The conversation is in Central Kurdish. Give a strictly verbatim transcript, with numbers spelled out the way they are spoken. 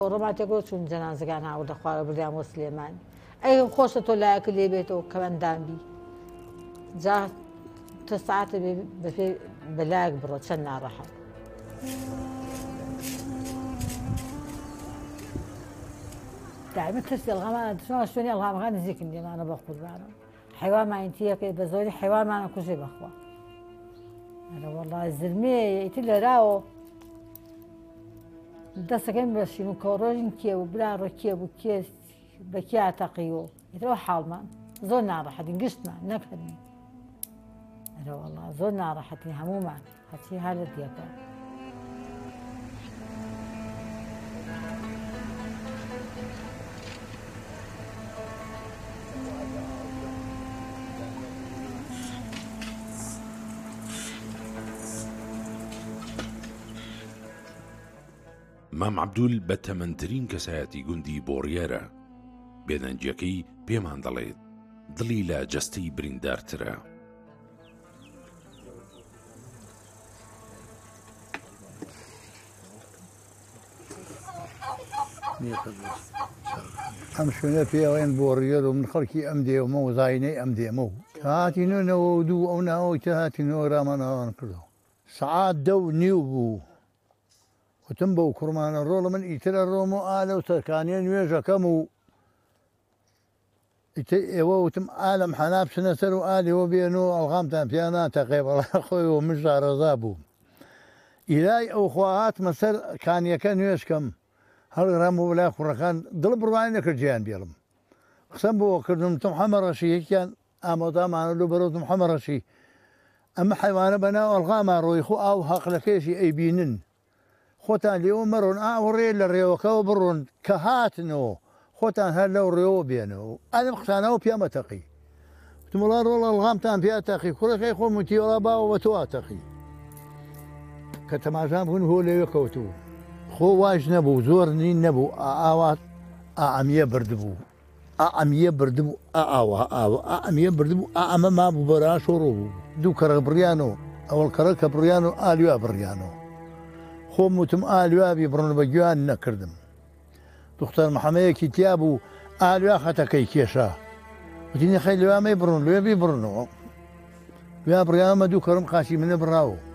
ڕۆماتێکۆ چوون جەنازەکان هاوردە خوارە بردیان بۆ سلێمانی ئەی خۆشە تۆ لایەکە لێ بێتەوە کەمەندانبی جا تۆ سعاتە بەپێ بەلایەک بڕۆ چەند ناڕەحەت دائما ترسي الغمان شلون شلون الغمان نزيك اللي انا باخذ معنا حيوان ما ينتهي بزوري حيوان ما انا كل شيء باخذه انا والله الزلمه يتلى راو دسا كان باش مكورين كي وبلا ركي وكي بكي تقيو يتلو حال ما زورنا راح نقشنا نكهني انا والله زورنا راح هموما هاتي هذا ديكا مام عەبدول بە تەمەنترین کەسایەتی گوندی بۆڕیارە بێدەنجیەکەی پێمان دەڵێت دڵی لە جەستەی بریندارترە. ئەم شوێنە پێڵێن بۆڕیەر و من خەڵکی ئەم دێومە و زاینەی ئەم دێمە و هاتینەوە و دوو ئەو ناوەی کە هاتینەوە ڕامانەوان کردەوە سەعات دە و نیو بوو وتم بەو کوڕمانە ڕۆڵە من ئیترە ڕۆم و ئالە و سەرکانیە نوێژەکەم و ئێوە وتم ئالەم حەنا بچنە سەر و ئالێەوە بێنەوە ئەڵغامتان پێیان ناتەقێ بەڵا خۆیەوە من ژارەزا بووم ئیلای ئەو خوا هاتمە سەر کانیەکە نوێژکەم هەڵگەڕام بۆ بەلای کوڕەکان دڵ بڕوانی نەکرد گیان بێڵم قسەم بۆ کردم تم حەمە ڕەشی یەکیان ئامۆدامانە لە بەرەوتم حەمە ڕەشی ئەمە حیوانە بەناو ئەڵغامان ڕۆی خۆ ئاو هەقلەکەشی ئەیبینن خۆتان لێوە مەڕۆن ئاوەڕێ لە ڕێوەکەەوە بڕۆن کە هاتنەوە خۆتان هەر لەو ڕێوە بێنەوە ئەلم قسانەوە پێمە تەقی وتمڵا ڕۆڵ ئەڵغامتان پێ تەقی کوڕەکەی خۆ وتیوەڵا باوە بە تۆ تەقی کە تەماشام بوون هۆ لەوێ کەوتوو خۆ واش نەبوو زۆر نین نەبوو ئاوات ئەمیە بردبوو ئەمیە بردبوو ئاوا ئاوە ئەمیە بردبوو ئەمە مابوو بەراش و ڕۆ بوو دوو کەڕە بڕیانەوە ئەوڵ کەڕە کە بڕیان و ئالویا بڕیانەوە خۆم وتم ئالوابی بڕن بە گویان نەکردم دوختەر محەمەیەکی تیا بوو ئالویا خەتەکەی کێشا وتینی خەی لێوامەی بڕن لێبی بڕنەوە ویا بڕیانمە دوو کەڕم قاچی منە بڕاوە